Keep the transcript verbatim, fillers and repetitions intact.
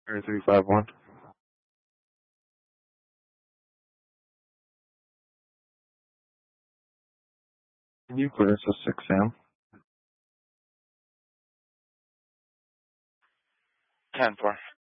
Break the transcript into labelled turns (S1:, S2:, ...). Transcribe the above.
S1: three three five one. Can you clear us a six Sam?
S2: ten four.